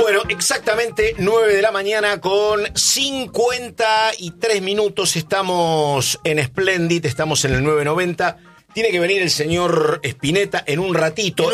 Bueno, exactamente 9 de la mañana con 53 minutos. Estamos en Splendid, estamos en el 990. Tiene que venir el señor Spinetta en un ratito.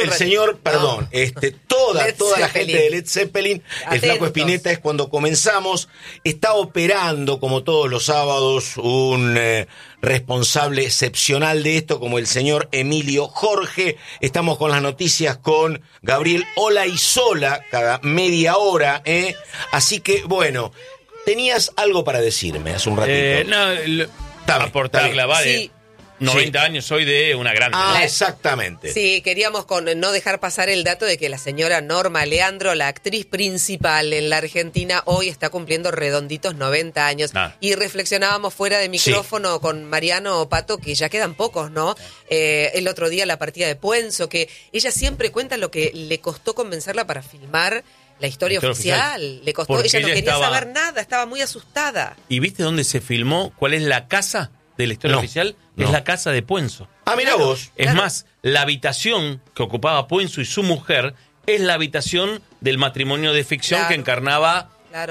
Toda la gente de Led Zeppelin. Atentos. El flaco Spinetta es cuando comenzamos. Está operando, como todos los sábados, un responsable excepcional de esto, como el señor Emilio Jorge. Estamos con las noticias con Gabriel Olaizola cada media hora. Así que, bueno, tenías algo para decirme hace un ratito. Aportar la base. Sí. 90 años, soy de una grande. Exactamente. Sí, queríamos no dejar pasar el dato de que la señora Norma Leandro, la actriz principal en la Argentina, hoy está cumpliendo redonditos 90 años. Y reflexionábamos fuera de micrófono con Mariano Pato, que ya quedan pocos, ¿no? El otro día la partida de Puenzo, que ella siempre cuenta lo que le costó convencerla para filmar la historia oficial. Le costó, ella no quería saber nada, estaba muy asustada. ¿Y viste dónde se filmó? ¿Cuál es la casa de la historia oficial? Es la casa de Puenzo. Mira vos. Es más, la habitación que ocupaba Puenzo y su mujer es la habitación del matrimonio de ficción que encarnaba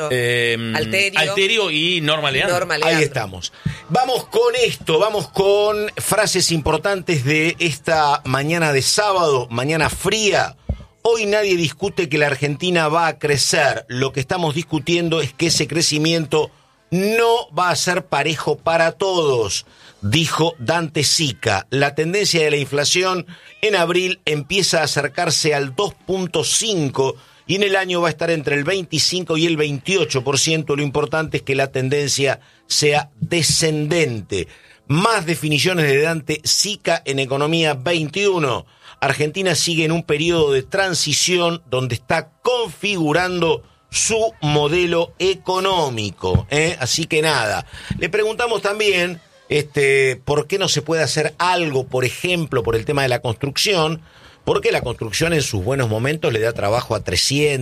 Alterio y Norma Leandro. Ahí estamos. Vamos con esto, vamos con frases importantes de esta mañana de sábado, mañana fría. Hoy nadie discute que la Argentina va a crecer. Lo que estamos discutiendo es que ese crecimiento no va a ser parejo para todos, dijo Dante Sica. La tendencia de la inflación en abril empieza a acercarse al 2.5% y en el año va a estar entre el 25 y el 28%. Lo importante es que la tendencia sea descendente. Más definiciones de Dante Sica en Economía 21. Argentina sigue en un periodo de transición donde está configurando su modelo económico, Así que nada, le preguntamos también por qué no se puede hacer algo, por ejemplo, por el tema de la construcción, porque la construcción en sus buenos momentos le da trabajo a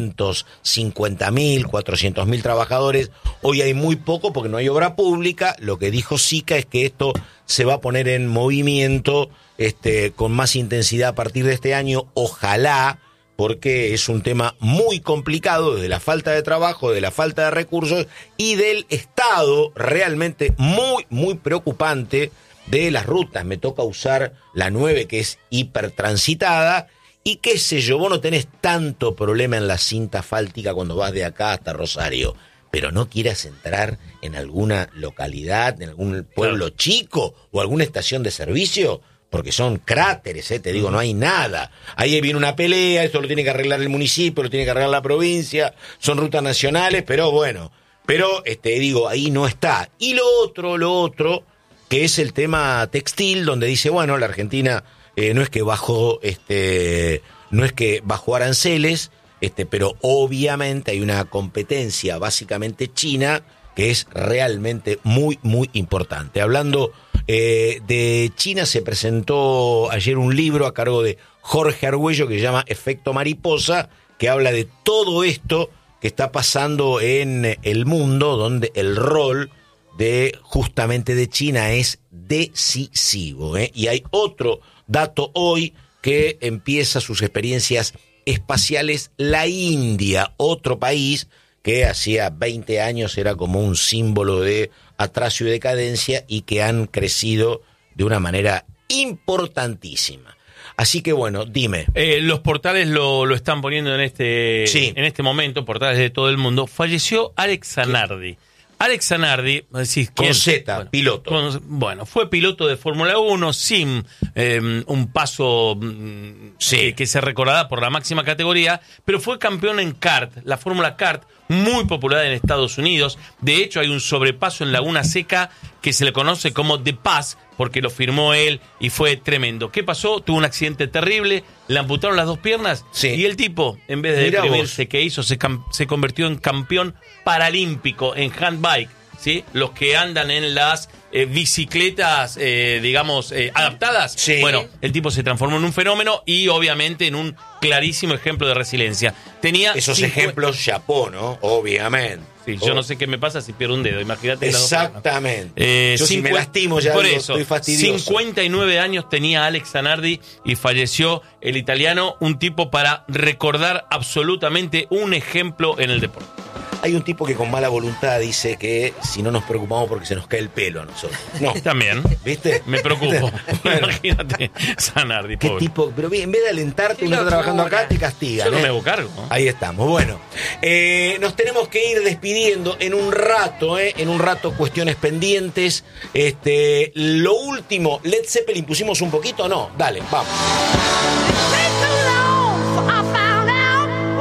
350.000, 400.000 trabajadores. Hoy hay muy poco porque no hay obra pública. Lo que dijo Sica es que esto se va a poner en movimiento con más intensidad a partir de este año, ojalá, porque es un tema muy complicado de la falta de trabajo, de la falta de recursos y del estado realmente muy, muy preocupante de las rutas. Me toca usar la 9, que es hipertransitada, y qué sé yo, vos no tenés tanto problema en la cinta asfáltica cuando vas de acá hasta Rosario, pero no quieras entrar en alguna localidad, en algún pueblo chico o alguna estación de servicio, porque son cráteres, te digo, no hay nada. Ahí viene una pelea, esto lo tiene que arreglar el municipio, lo tiene que arreglar la provincia, son rutas nacionales, pero bueno, digo, ahí no está. Y lo otro, que es el tema textil, donde dice, bueno, la Argentina no es que bajó aranceles, pero obviamente hay una competencia básicamente china que es realmente muy, muy importante. Hablando de China, se presentó ayer un libro a cargo de Jorge Argüello que se llama Efecto Mariposa, que habla de todo esto que está pasando en el mundo, donde el rol justamente de China es decisivo. Y hay otro dato hoy que empieza sus experiencias espaciales, la India, otro país que hacía 20 años era como un símbolo de atraso y decadencia y que han crecido de una manera importantísima. Así que bueno, dime. Los portales lo están poniendo en este momento, portales de todo el mundo. Falleció Alex Zanardi. Alex Zanardi, decís, con Z, piloto. Fue piloto de Fórmula 1 sin un paso que se recordará por la máxima categoría, pero fue campeón en kart, la Fórmula Kart, muy popular en Estados Unidos. De hecho, hay un sobrepaso en Laguna Seca que se le conoce como The Pass, porque lo firmó él y fue tremendo. ¿Qué pasó? Tuvo un accidente terrible, le amputaron las 2 piernas y el tipo, en vez de deprimirse, ¿qué hizo? Se convirtió en campeón paralímpico en handbike. ¿sí? Los que andan en las bicicletas, digamos, adaptadas. Sí. Bueno, el tipo se transformó en un fenómeno y obviamente en un clarísimo ejemplo de resiliencia. Tenía esos ejemplos, chapó, ¿no? Obviamente. Sí, yo no sé qué me pasa si pierdo un dedo, imagínate. Exactamente. Yo si me lastimo ya por digo, eso, estoy fastidioso. 59 años tenía Alex Zanardi y falleció el italiano, un tipo para recordar absolutamente un ejemplo en el deporte. Hay un tipo que con mala voluntad dice que si no nos preocupamos porque se nos cae el pelo a nosotros. No. También. ¿Viste? Me preocupo. Bueno. Imagínate, Zanardi, ¿Qué pobre. tipo? Pero en vez de alentarte, uno está trabajando acá, te castigan. Yo no me hago cargo, ¿no? Ahí estamos. Bueno, nos tenemos que ir despidiendo en un rato, en un rato, cuestiones pendientes. Lo último, Led Zeppelin, ¿pusimos un poquito? No, dale, vamos.